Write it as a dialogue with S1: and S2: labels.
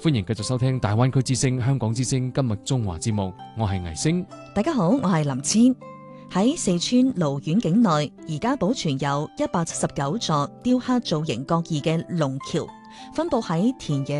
S1: 歡迎繼續收聽大灣區之聲、香港之聲今日中華節目，我係倪星。
S2: 大家好，我係林千。喺四川瀘縣境內，而家保存有179座雕刻造型各異嘅龍橋，分佈喺田野